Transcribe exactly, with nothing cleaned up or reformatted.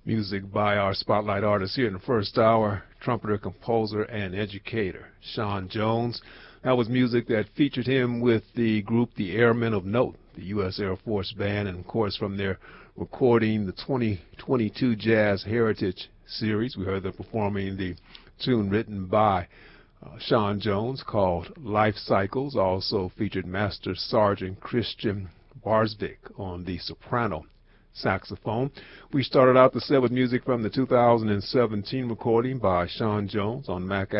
Music by our spotlight artist here in the first hour, trumpeter, composer, and educator, Sean Jones. That was music that featured him with the group The Airmen of Note, the U S Air Force Band, and of course from their recording, the twenty twenty-two Jazz Heritage Series. We heard them performing the tune written by uh, Sean Jones called Life Cycles. Also featured Master Sergeant Christian Barsvik on the soprano saxophone. We started out the set with music from the two thousand seventeen recording by Sean Jones on Mac